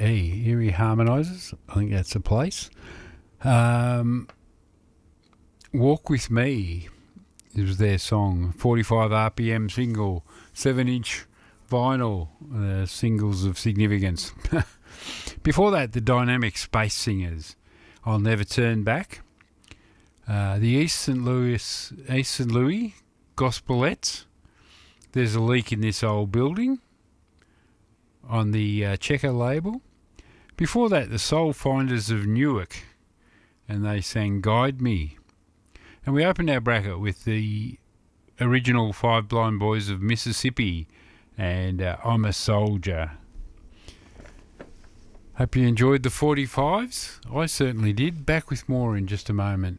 Erie Harmonisers. I think that's the place. Walk With Me. It was their song. 45 RPM single, 7-inch vinyl, singles of significance. Before that, the Dynamic Space Singers, I'll Never Turn Back. The East St. Louis Gospelettes, There's a Leak in This Old Building, on the Checker label. Before that, the Soul Finders of Newark, and they sang Guide Me. And we opened our bracket with the original Five Blind Boys of Mississippi and I'm a Soldier. Hope you enjoyed the 45s. I certainly did. Back with more in just a moment.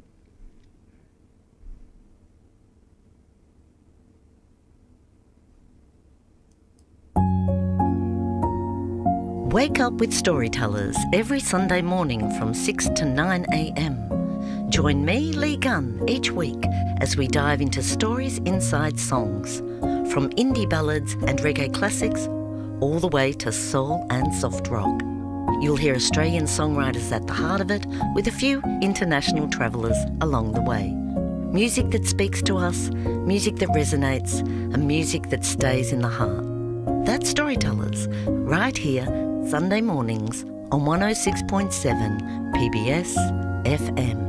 Wake up with Storytellers every Sunday morning from 6 to 9 a.m. Join me, Lee Gunn, each week as we dive into stories inside songs, from indie ballads and reggae classics all the way to soul and soft rock. You'll hear Australian songwriters at the heart of it, with a few international travellers along the way. Music that speaks to us, music that resonates, and music that stays in the heart. That's Storytellers, right here, Sunday mornings on 106.7 PBS FM.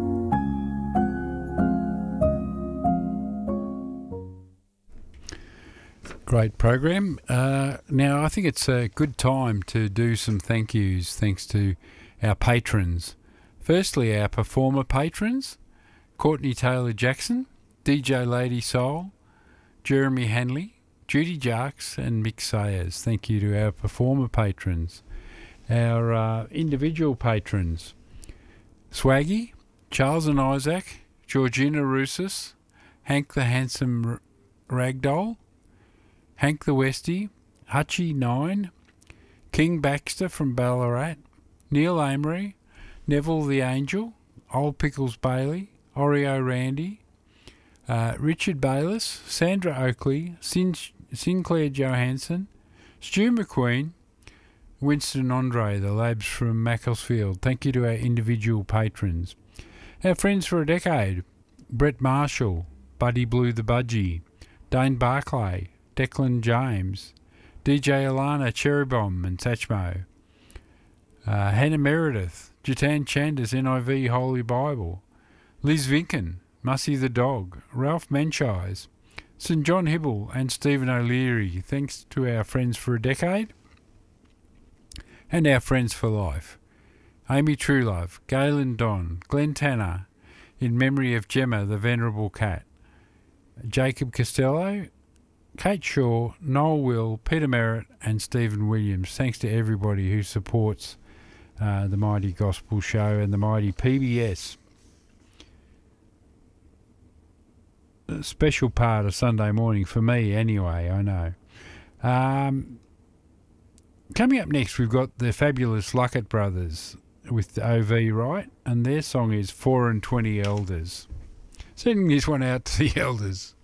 Great program. Now, I think it's a good time to do some thank yous, thanks to our patrons. Firstly, our performer patrons, Courtney Taylor-Jackson, DJ Lady Soul, Jeremy Hanley, Judy Jarks and Mick Sayers. Thank you to our performer patrons. Our individual patrons, Swaggy, Charles and Isaac, Georgina Rousas, Hank the Handsome Ragdoll, Hank the Westie, Hutchie9, King Baxter from Ballarat, Neil Amory, Neville the Angel, Old Pickles Bailey, Oreo Randy, Richard Bayliss, Sandra Oakley, Sinclair Johansson, Stu McQueen, Winston Andre, the labs from Macclesfield. Thank you to our individual patrons. Our friends for a decade, Brett Marshall, Buddy Blue the Budgie, Dane Barclay, Declan James, DJ Alana Cherrybomb and Satchmo, Hannah Meredith, Jatan Chandas NIV Holy Bible, Liz Vinken, Mussy the Dog, Ralph Menchise, St John Hibble and Stephen O'Leary. Thanks to our friends for a decade and our friends for life. Amy Truelove, Galen Don, Glenn Tanner, in memory of Gemma the Venerable Cat, Jacob Costello, Kate Shaw, Noel Will, Peter Merritt and Stephen Williams. Thanks to everybody who supports the Mighty Gospel Show and the Mighty PBS. A special part of Sunday morning for me anyway, I know. Coming up next, we've got the fabulous Luckett Brothers with the OV Right, and their song is 4 and 20 Elders. Sending this one out to the elders.